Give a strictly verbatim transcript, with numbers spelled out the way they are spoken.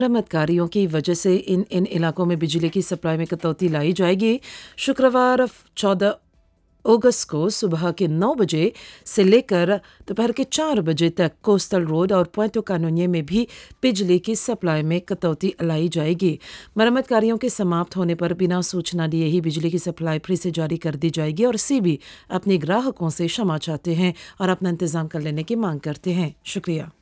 मरम्मत कार्यों की वजह से इन इन इलाकों में बिजली की सप्लाई में कटौती लाई जाएगी। शुक्रवार चौदह अगस्त को सुबह के नौ बजे से लेकर दोपहर के चार बजे तक कोस्टल रोड और पुएर्टो कानूनिया में भी बिजली की सप्लाई में कटौती लाई जाएगी। मरम्मत कार्यों के समाप्त होने पर बिना सूचना दिए ही बिजली की सप्लाई फिर से जारी कर दी जाएगी और सीबी अपने ग्राहकों से क्षमा चाहते हैं और अपना इंतजाम कर लेने की मांग करते हैं। शुक्रिया।